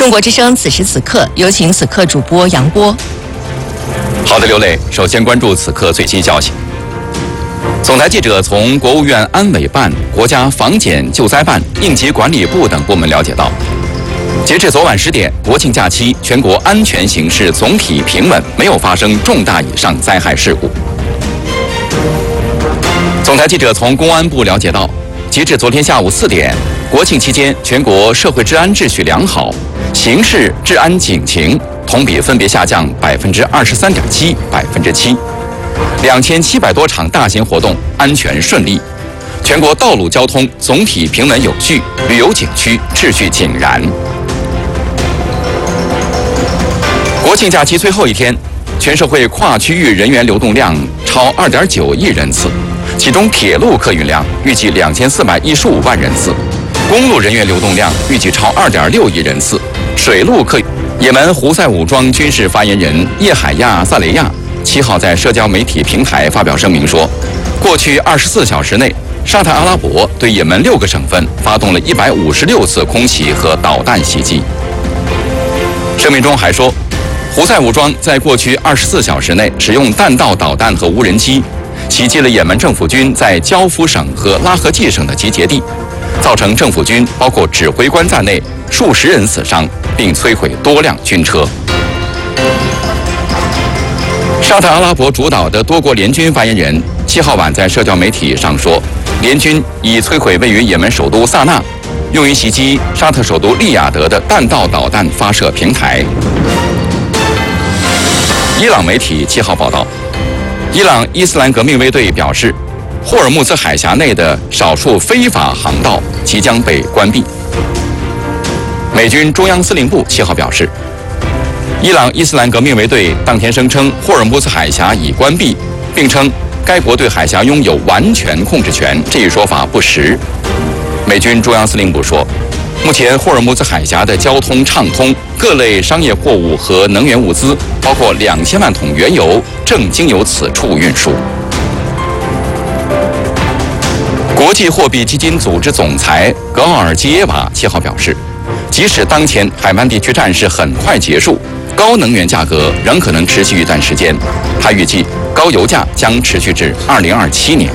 中国之声此时此刻，有请此刻主播杨波。 好的，刘磊，首先关注此刻最新消息。总台记者从国务院安委办、国家防检救灾办、应急管理部等部门了解到，截至昨晚10点，国庆假期全国安全形势总体平稳，没有发生重大以上灾害事故。总台记者从公安部了解到，截至昨天下午4点，国庆期间全国社会治安秩序良好，刑事治安警情同比分别下降23.7%、7%，2700多场大型活动安全顺利，全国道路交通总体平稳有序，旅游景区秩序井然。国庆假期最后一天，全社会跨区域人员流动量超2.9亿人次，其中铁路客运量预计2415万人次，公路人员流动量预计超2.6亿人次，水路客运。也门胡塞武装军事发言人叶海亚·萨雷亚7号在社交媒体平台发表声明说，过去24小时内，沙特阿拉伯对也门6个省份发动了156次空袭和导弹袭击。声明中还说，胡塞武装在过去24小时内使用弹道导弹和无人机，袭击了也门政府军在焦夫省和拉合季省的集结地，造成政府军包括指挥官在内数十人死伤，并摧毁多辆军车。沙特阿拉伯主导的多国联军发言人7号晚在社交媒体上说，联军已摧毁位于也门首都萨那用于袭击沙特首都利雅得的弹道导弹发射平台。伊朗媒体7号报道，伊朗伊斯兰革命卫队表示，霍尔木兹海峡内的少数非法航道即将被关闭。美军中央司令部7号表示，伊朗伊斯兰革命卫队当天声称霍尔木兹海峡已关闭，并称该国对海峡拥有完全控制权，这一说法不实。美军中央司令部说，目前霍尔木兹海峡的交通畅通，各类商业货物和能源物资，包括2000万桶原油，正经由此处运输。国际货币基金组织总裁格奥尔基耶娃7号表示，即使当前海湾地区战事很快结束，高能源价格仍可能持续一段时间。他预计高油价将持续至2027年。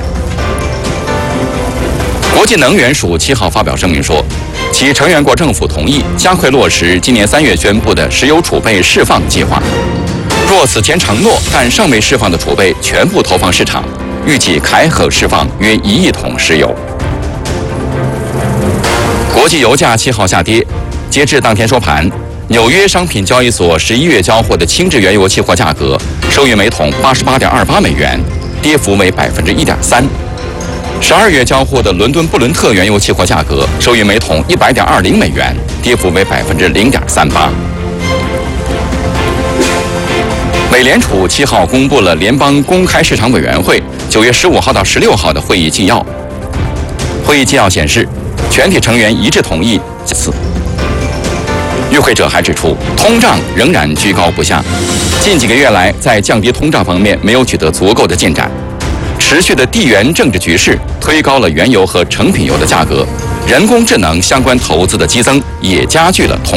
国际能源署7号发表声明说，其成员国政府同意加快落实今年3月宣布的石油储备释放计划。若此前承诺但尚未释放的储备全部投放市场，预计开核释放约1亿桶石油。国际油价7号下跌，截至当天收盘，纽约商品交易所11月交货的轻质原油期货价格收于每桶88.28美元，跌幅为1.3%；12月交货的伦敦布伦特原油期货价格收于每桶100.20美元，跌幅为0.38%。美联储7号公布了联邦公开市场委员会9月15号到16号的会议纪要。会议纪要显示，全体成员一致同意此。与会者还指出，通胀仍然居高不下，近几个月来在降低通胀方面没有取得足够的进展。持续的地缘政治局势推高了原油和成品油的价格，人工智能相关投资的激增也加剧了通